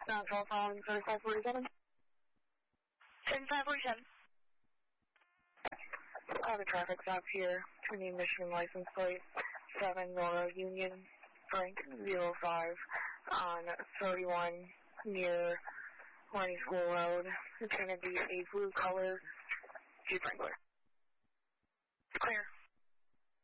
Knoxville following 3547. 3547. I have a traffic stop here. Turning Michigan license plate 7 Nora Union Frank 05 on 31 near Horny School Road. It's going to be a blue color Jeep Wrangler. Clear.